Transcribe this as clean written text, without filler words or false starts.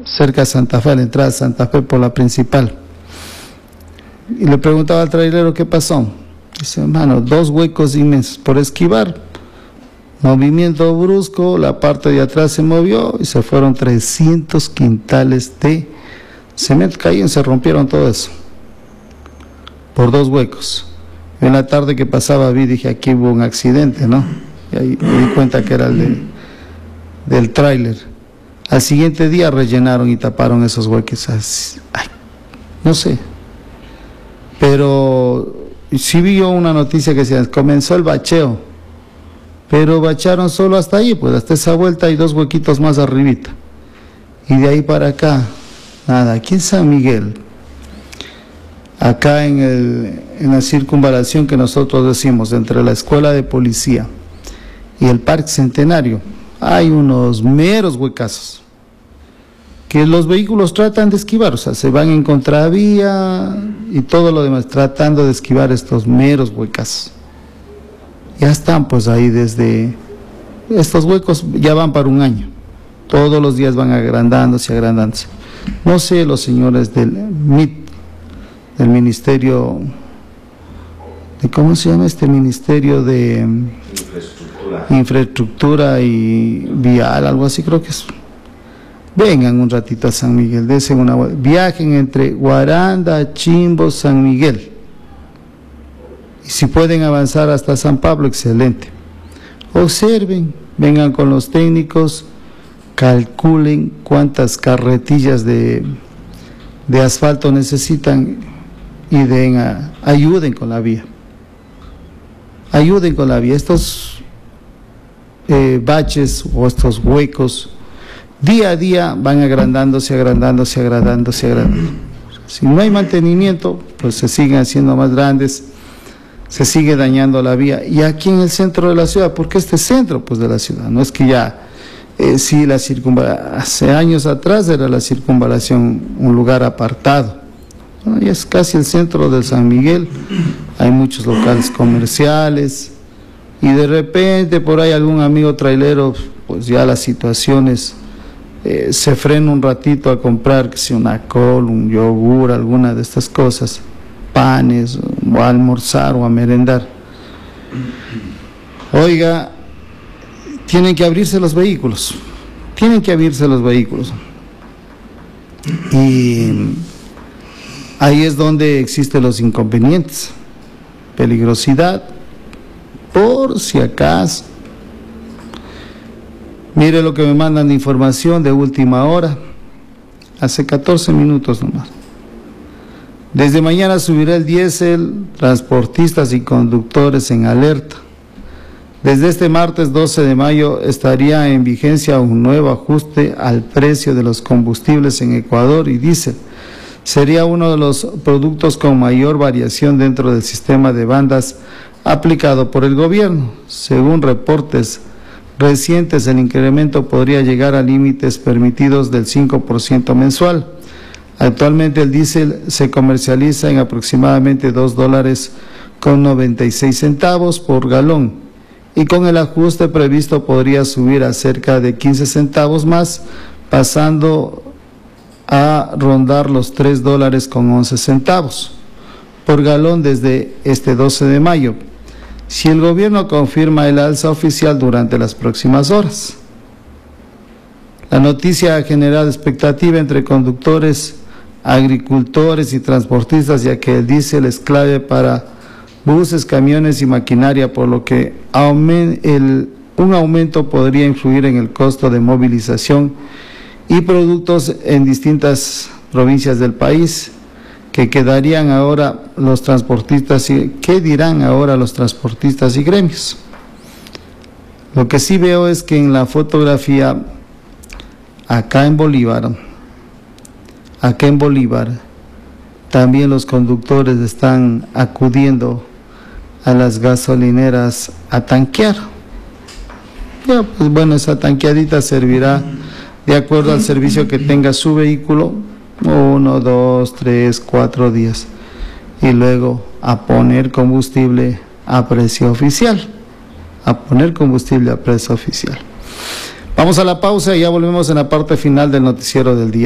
cerca de Santa Fe, a la entrada de Santa Fe por la principal. Y le preguntaba al trailero qué pasó. Dice, hermano, 2 huecos inmensos por esquivar. Movimiento brusco, la parte de atrás se movió y se fueron 300 quintales de cemento. Caían, se rompieron todo eso. Por 2 huecos. En la tarde que pasaba dije, aquí hubo un accidente, ¿no? Y ahí me di cuenta que era del tráiler. Al siguiente día rellenaron y taparon esos huecos. Ay, no sé. Pero sí vi yo una noticia que decía, comenzó el bacheo, pero bacharon solo hasta ahí, pues hasta esa vuelta hay 2 huequitos más arribita. Y de ahí para acá, nada. Aquí en San Miguel, acá en la circunvalación que nosotros decimos, entre la escuela de policía y el Parque Centenario, hay unos meros huecazos que los vehículos tratan de esquivar, o sea, se van en contravía y todo lo demás, tratando de esquivar estos meros huecazos. Ya están pues ahí desde, estos huecos ya van para 1 año, todos los días van agrandándose, agrandándose. No sé, los señores del MIT, del Ministerio, ¿cómo se llama este Ministerio de Infraestructura y Vial, algo así creo que es? Vengan un ratito a San Miguel, desen una vuelta, viajen entre Guaranda, Chimbo, San Miguel. Y si pueden avanzar hasta San Pablo, excelente. Observen, vengan con los técnicos, calculen cuántas carretillas de asfalto necesitan y ayuden con la vía. Ayuden con la vía. Estos baches o estos huecos día a día van agrandándose, agrandándose, agrandándose, agrandándose. Si no hay mantenimiento, pues se siguen haciendo más grandes, se sigue dañando la vía. Y aquí en el centro de la ciudad, porque este centro pues de la ciudad, no es que ya, sí, hace años atrás era la circunvalación un lugar apartado, ¿no? Y es casi el centro de San Miguel, hay muchos locales comerciales, y de repente por ahí algún amigo trailero, pues ya las situaciones, se frena un ratito a comprar, que sea una col, un yogur, alguna de estas cosas, panes, o a almorzar o a merendar. Oiga, tienen que abrirse los vehículos, y ahí es donde existen los inconvenientes, peligrosidad, por si acaso. Mire lo que me mandan de información de última hora, hace 14 minutos nomás. Desde mañana subirá el diésel, transportistas y conductores en alerta. Desde este martes 12 de mayo estaría en vigencia un nuevo ajuste al precio de los combustibles en Ecuador y diésel. Sería uno de los productos con mayor variación dentro del sistema de bandas aplicado por el gobierno. Según reportes recientes, el incremento podría llegar a límites permitidos del 5% mensual. Actualmente el diésel se comercializa en aproximadamente $2.96 por galón y con el ajuste previsto podría subir a cerca de 15 centavos más, pasando a rondar los $3.11 por galón desde este 12 de mayo. Si el gobierno confirma el alza oficial durante las próximas horas. La noticia ha generado expectativa entre conductores, agricultores y transportistas, ya que el diésel es clave para buses, camiones y maquinaria, por lo que un aumento podría influir en el costo de movilización y productos en distintas provincias del país. ¿Qué dirán ahora los transportistas y gremios? Lo que sí veo es que en la fotografía, acá en Bolívar, también los conductores están acudiendo a las gasolineras a tanquear. Ya, pues bueno, esa tanqueadita servirá de acuerdo al servicio que tenga su vehículo, 1, 2, 3, 4 días, y luego a poner combustible a precio oficial, Vamos a la pausa y ya volvemos en la parte final del noticiero del día.